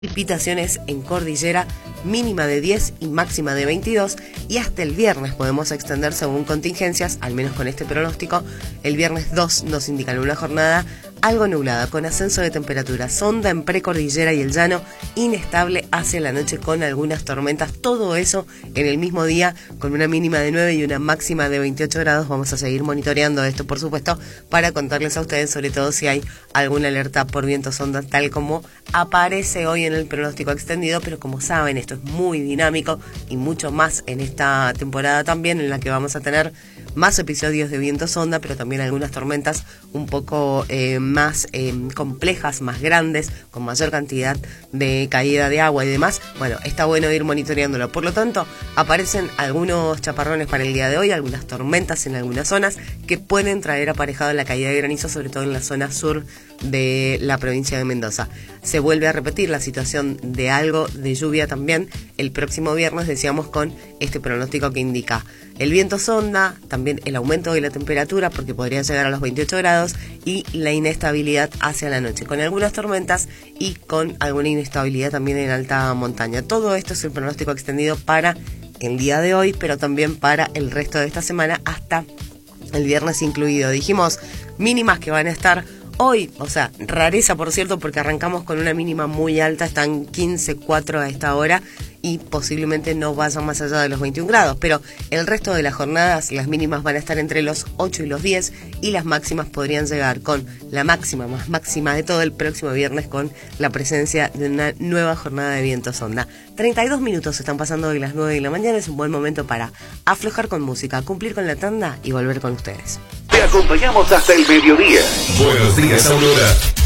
Precipitaciones en cordillera, mínima de 10 y máxima de 22, y hasta el viernes podemos extender según contingencias, al menos con este pronóstico. El viernes 2 nos indican una jornada algo nublada, con ascenso de temperatura, sonda en precordillera y el llano, inestable hacia la noche con algunas tormentas, todo eso en el mismo día, con una mínima de 9 y una máxima de 28 grados. Vamos a seguir monitoreando esto, por supuesto, para contarles a ustedes, sobre todo si hay alguna alerta por viento sonda, tal como aparece hoy en el pronóstico extendido. Pero como saben, esto es muy dinámico y mucho más en esta temporada también, en la que vamos a tener más episodios de viento sonda, pero también algunas tormentas un poco más complejas, más grandes, con mayor cantidad de caída de agua y demás. Bueno, está bueno ir monitoreándolo. Por lo tanto, aparecen algunos chaparrones para el día de hoy, algunas tormentas en algunas zonas que pueden traer aparejado la caída de granizo, sobre todo en la zona sur de la provincia de Mendoza. Se vuelve a repetir la situación de algo de lluvia también el próximo viernes, decíamos, con este pronóstico que indica el viento sonda, también el aumento de la temperatura, porque podría llegar a los 28 grados, y la inestabilidad hacia la noche, con algunas tormentas y con alguna inestabilidad también en alta montaña. Todo esto es el pronóstico extendido para el día de hoy, pero también para el resto de esta semana, hasta el viernes incluido. Dijimos mínimas que van a estar hoy, o sea, rareza por cierto, porque arrancamos con una mínima muy alta, están 15,4 a esta hora, y posiblemente no vayan más allá de los 21 grados, pero el resto de las jornadas las mínimas van a estar entre los 8 y los 10, y las máximas podrían llegar con la máxima más máxima de todo el próximo viernes, con la presencia de una nueva jornada de viento sonda. 32 minutos están pasando de las 9 de la mañana, es un buen momento para aflojar con música, cumplir con la tanda y volver con ustedes. Te acompañamos hasta el mediodía. Buenos días, Aurora.